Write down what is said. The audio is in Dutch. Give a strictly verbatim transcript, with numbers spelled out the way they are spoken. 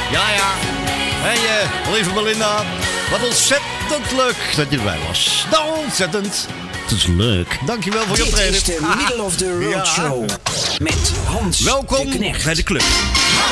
Ja, ja. En uh, lieve Belinda, wat ontzettend leuk dat je erbij was. Nou, ontzettend. Het is leuk. Dankjewel voor je optreden. Dit is de Middle of the Road Ja. Show met Hans Welkom de Knecht. bij de club.